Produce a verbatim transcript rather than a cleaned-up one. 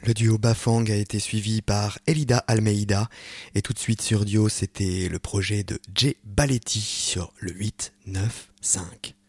Le duo Bafang a été suivi par Elida Almeida et tout de suite sur Dio c'était le projet de Jay Baletti sur le huit neuf cinq.